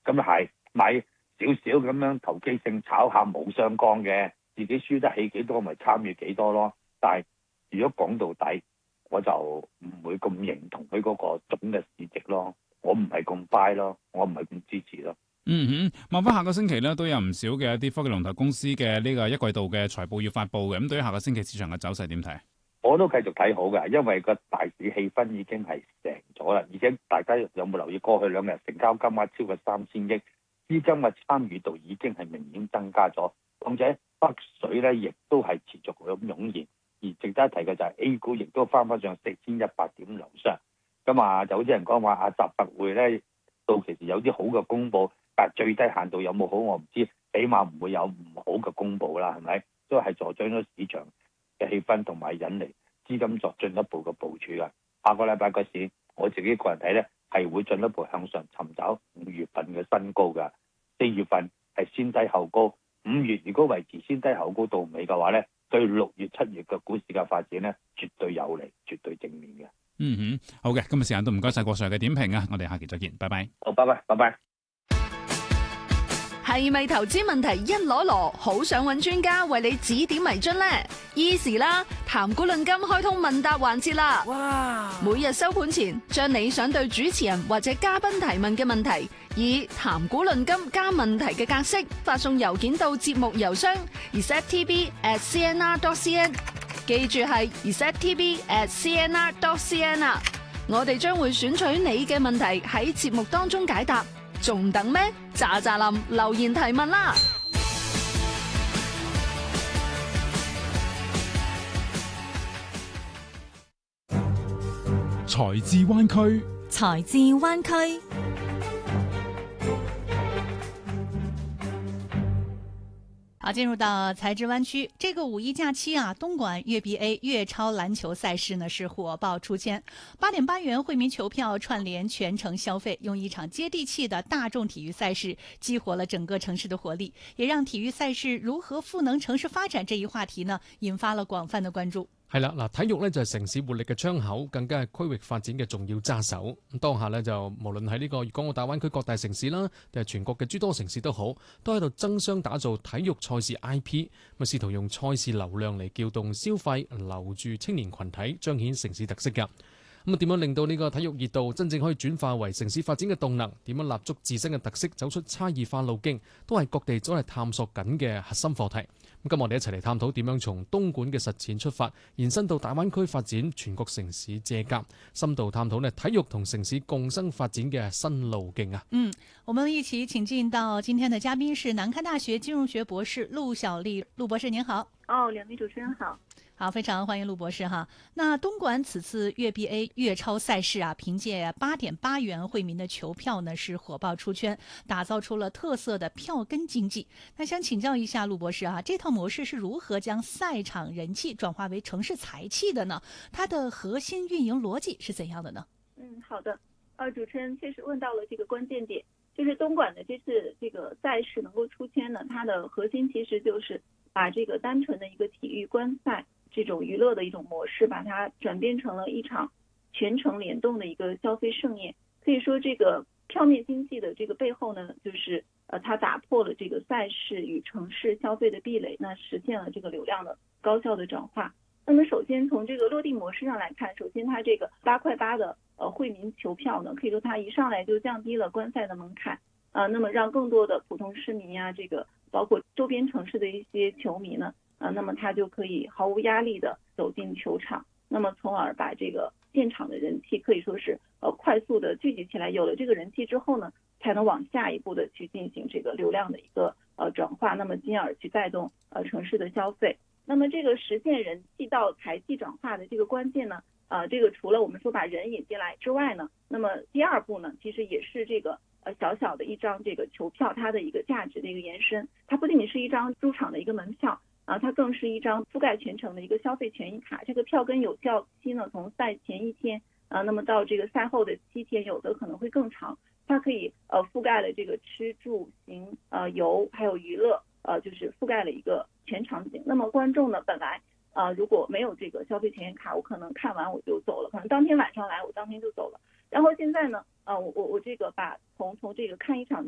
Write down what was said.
咁係買少少咁樣投機性炒下冇相干嘅，自己輸得起幾多咪參與幾多咯。但係如果講到底，我就唔會咁認同佢嗰個總嘅市值咯，我唔係咁 buy 咯，我唔係咁支持咯。 望翻下個星期咧，都有唔少嘅一啲科技龍頭公司嘅呢個一季度嘅財報要發布嘅。咁對於下個星期市場嘅走勢點睇？ 我都繼續睇好嘅，因為個大市氣氛已經係成咗啦，而且大家有冇留意過去2日成交金額超過3000億，資金嘅參與度已經係明顯增加咗，況且北水咧亦都係持續咁湧現。而值得一提嘅就係 A 股亦都翻上4100點樓上，咁啊有啲人講話習特會咧到其時有啲好嘅公佈，但最低限度有冇好我唔知，起碼唔會有唔好嘅公佈啦，係咪？都係助長咗市場嘅氣氛同埋引嚟資金作進一步嘅部署㗎。下個禮拜個市我自己個人睇咧係會進一步向上尋找5月份嘅新高㗎，4月份係先低後高，5月如果維持先低後高到尾嘅話咧，對6月、7月嘅股市嘅發展咧，絕對有利，絕對正面嘅。 好嘅，今日時間都唔該晒郭 Sir 嘅點評啊，我哋下期再見，拜拜。 好，拜拜，拜拜。 係咪投資問題一籮籮，好想揾專家為你指點迷津呢？ Easy 啦，談股論金開通問答環節啦！哇！每日收盤前，將你想對主持人或者嘉賓提問嘅問題，以談股論金加問題嘅格式發送郵件到節目郵箱 resettv@cnr.cn， 記住係 resettv@cnr.cn 啊！我哋將會選取你嘅問題喺節目當中解答，仲等咩？喳喳林留言提問啦！ 財智灣區， 財智灣區。好，進入到財智灣區，這個5一假期啊，東莞粵 BA 粵超籃球賽事呢是火爆出圈，8.8元惠民球票串聯全城消費，用一場接地氣的大眾體育賽事激活了整個城市的活力，也讓體育賽事如何賦能城市發展這一話題呢，引發了廣泛的關注。 係啦，體育咧就係城市活力嘅窗口，更加係區域發展嘅重要揸手。咁當下咧就無論喺呢個粵港澳大灣區各大城市啦，定係全國嘅諸多城市都好，都喺度爭相打造體育賽事 IP，咁試圖用賽事流量嚟撬動消費，留住青年群體，彰顯城市特色㗎。咁點樣令到呢個體育熱度真正可以轉化為城市發展嘅動能？點樣立足自身嘅特色，走出差異化路徑，都係各地都係探索緊嘅核心課題。咁今日我哋一齊嚟探討點樣從東莞嘅實踐出發，延伸到大灣區發展全國城市借鑑，深度探討呢體育同城市共生發展嘅新路徑啊！ 我們一起請進到今天的嘉賓是南開大學金融學博士陸小麗，陸博士您好。 兩位主持人好。 好，非常歡迎陸博士哈。那東莞此次粵 BA 粵超賽事啊，憑借8.8元惠民的球票呢，是火爆出圈，打造出了特色的票根經濟。那想請教一下陸博士啊，這套模式是如何將賽場人氣轉化為城市財氣的呢？它的核心運營邏輯是怎樣的呢？ 好的。主持人確實問到了這個關鍵點，就是東莞的這次這個賽事能夠出圈呢，它的核心其實就是把這個單純的一個體育觀賽這種娛樂的一種模式，把它轉變成了一場全程聯動的一個消費盛宴。可以說這個票面經濟的這個背後呢，就是它打破了這個賽事與城市消費的壁壘，那實現了這個流量的高效的轉化。那麼首先從這個落地模式上來看，首先它這個8.8的惠民球票呢，可以說它一上來就降低了觀賽的門檻，那麼讓更多的普通市民啊，這個包括周邊城市的一些球迷呢，那麼他就可以毫無壓力的走進球場，那麼從而把這個現場的人氣可以說是快速的聚集起來。有了這個人氣之後呢，才能往下一步的去進行這個流量的一個轉化，那麼進而去帶動城市的消費。那麼這個實現人氣到財氣轉化的這個關鍵呢，這個除了我們說把人引進來之外呢，那麼第二步呢，其實也是這個小小的一張這個球票它的一個價值的一個延伸。它不僅僅是一張入場的一個門票，它更是一張覆蓋全程的一個消費權益卡。這個票根有效期呢，從賽前1天，那麼到這個賽後的7天，有的可能會更長。它可以覆蓋了這個吃住行遊還有娛樂，就是覆蓋了一個全場景。那麼觀眾呢，本來如果沒有這個消費權益卡，我可能看完我就走了，可能當天晚上來我當天就走了。然後現在呢，我這個把從這個看一場